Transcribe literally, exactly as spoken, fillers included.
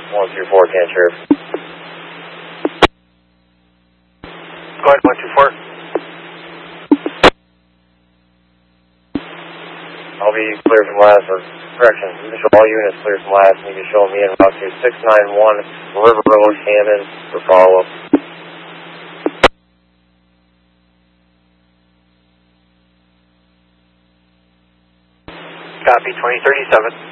one two four, can Sheriff. Go ahead, one two four. I'll be clear from last, or correction, you can show all units clear from last, and you can show me in route to six nine one River Road, Hammond, for follow-up. Copy, twenty thirty-seven.